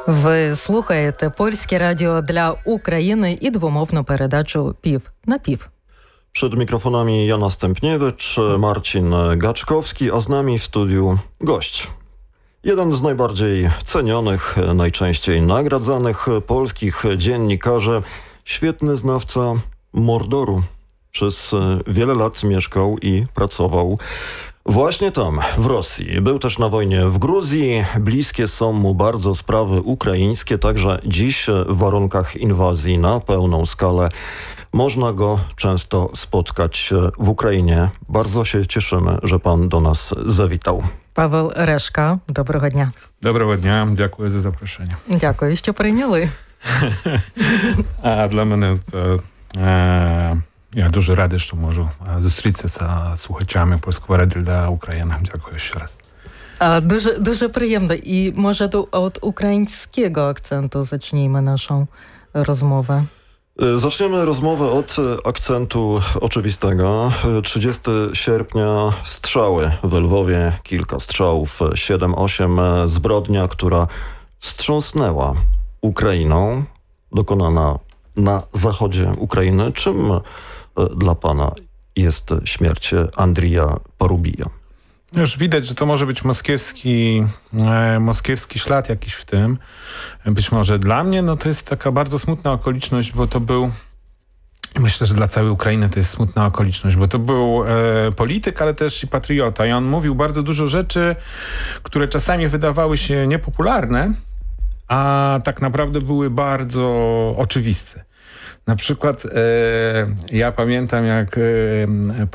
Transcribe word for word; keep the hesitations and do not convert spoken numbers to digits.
Ви слухаєте Польське радіо для України і двомовну передачу «Пів на пів». Przed mikrofonami Jana Stępniewicz, Marcin Gaczkowski, a z nami w studiu gość. Jeden z najbardziej cenionych, najczęściej nagradzanych polskich dziennikarzy, świetny znawca Mordoru. Przez wiele lat mieszkał i pracował właśnie tam, w Rosji. Był też na wojnie w Gruzji. Bliskie są mu bardzo sprawy ukraińskie, także dziś w warunkach inwazji na pełną skalę można go często spotkać w Ukrainie. Bardzo się cieszymy, że pan do nas zawitał. Павел Решка, доброго дня. Доброго дня, дякую за запрошення. Дякую, що прийняли. А для мене це, е, я дуже радий, що можу зустрітися з слухачами Польського радіо для України. Дякую ще раз. A, дуже, дуже приємно. І може do, od ukraińskiego akcentu zacznijmy naszą rozmowę. Zaczniemy rozmowę od akcentu oczywistego. trzydziestego sierpnia strzały w Lwowie, kilka strzałów, siedem osiem, zbrodnia, która wstrząsnęła Ukrainą, dokonana na zachodzie Ukrainy. Czym dla pana jest śmierć Andrija Parubija? Już widać, że to może być moskiewski, e, moskiewski ślad jakiś w tym. Być może dla mnie no to jest taka bardzo smutna okoliczność, bo to był, myślę, że dla całej Ukrainy to jest smutna okoliczność, bo to był e, polityk, ale też i patriota. I on mówił bardzo dużo rzeczy, które czasami wydawały się niepopularne, a tak naprawdę były bardzo oczywiste. Na przykład e, ja pamiętam, jak e,